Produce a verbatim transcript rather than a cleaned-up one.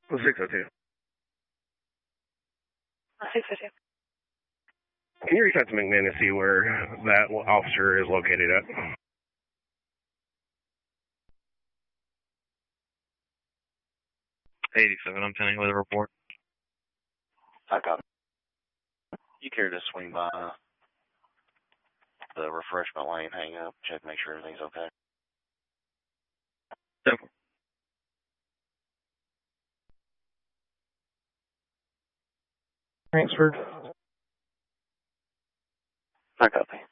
six oh two. six oh two. Can you reach out to McMinn and see where that officer is located at? eighty-seven, I'm pending with a report. I got it. You care to swing by the refreshment lane, hang up, check, make sure everything's okay? Simple. Transferred. I copy.